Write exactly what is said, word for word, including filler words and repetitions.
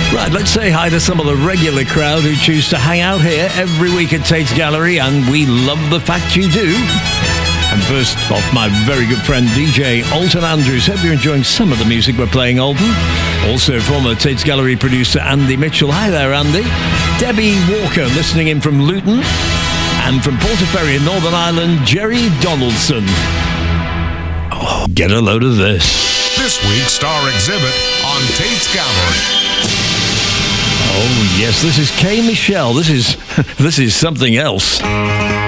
Right, let's say hi to some of the regular crowd who choose to hang out here every week at Tate's Gallery, and we love the fact you do. And first off, my very good friend D J Alton Andrews. Hope you're enjoying some of the music we're playing, Alton. Also, former Tate's Gallery producer Andy Mitchell. Hi there, Andy. Debbie Walker, listening in from Luton. And from Portaferry in Northern Ireland, Jerry Donaldson. Oh, get a load of this. This week's star exhibit on Tate's Gallery. Oh, yes, this is Kay Michelle. This is, this is something else.